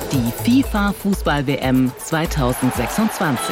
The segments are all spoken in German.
die FIFA-Fußball-WM 2026.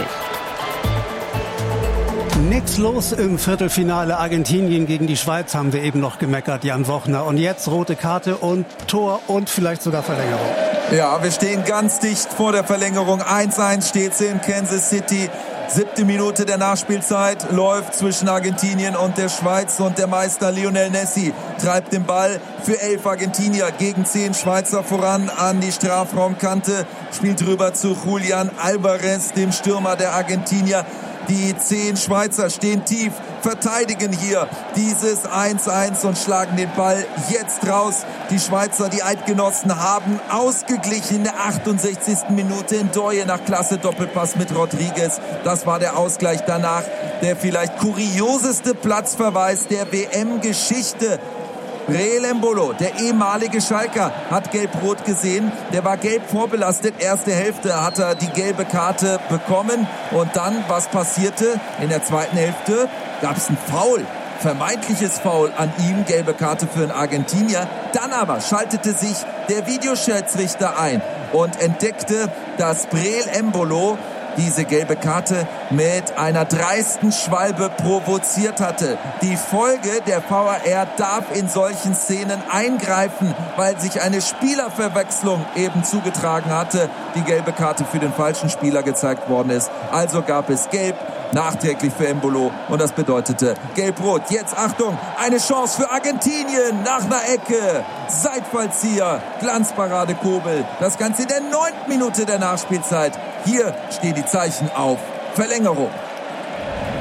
Nix los im Viertelfinale. Argentinien gegen die Schweiz haben wir eben noch gemeckert, Jan Wochner. Und jetzt rote Karte und Tor und vielleicht sogar Verlängerung. Ja, wir stehen ganz dicht vor der Verlängerung. 1-1 steht's in Kansas City. 7. Minute der Nachspielzeit läuft zwischen Argentinien und der Schweiz und der Meister Lionel Messi treibt den Ball für 11 Argentinier gegen 10 Schweizer voran an die Strafraumkante, spielt rüber zu Julian Alvarez, dem Stürmer der Argentinier. Die 10 Schweizer stehen tief, verteidigen hier dieses 1-1 und schlagen den Ball jetzt raus. Die Schweizer, die Eidgenossen, haben ausgeglichen in der 68. Minute in Doye nach klasse Doppelpass mit Rodriguez. Das war der Ausgleich danach. Der vielleicht kurioseste Platzverweis der WM-Geschichte. Breel Embolo, der ehemalige Schalker, hat gelb-rot gesehen. Der war gelb vorbelastet. Erste Hälfte hat er die gelbe Karte bekommen. Und dann, was passierte? In der zweiten Hälfte gab es ein Foul. Vermeintliches Foul an ihm, gelbe Karte für einen Argentinier. Dann aber schaltete sich der Videoschiedsrichter ein und entdeckte, dass Breel Embolo diese gelbe Karte mit einer dreisten Schwalbe provoziert hatte. Die Folge, der VAR darf in solchen Szenen eingreifen, weil sich eine Spielerverwechslung eben zugetragen hatte. Die gelbe Karte für den falschen Spieler gezeigt worden ist. Also gab es gelb nachträglich für Embolo und das bedeutete gelb-rot. Jetzt Achtung, eine Chance für Argentinien nach einer Ecke. Seitfallzieher, Glanzparade Kobel. Das Ganze in der 9. Minute der Nachspielzeit. Hier stehen die Zeichen auf Verlängerung.